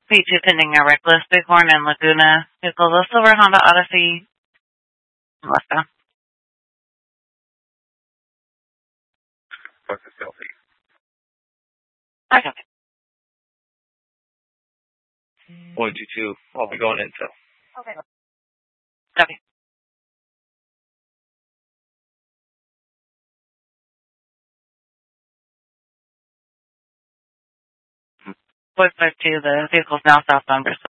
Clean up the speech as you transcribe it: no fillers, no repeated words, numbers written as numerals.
P2 pending a reckless, Bighorn and Laguna. Vehicle the silver Honda Odyssey. Left. What's the selfie? Okay. 122. I'll be going in, so. Okay. Copy. Voice 5-2, the vehicle's now southbound Bristol.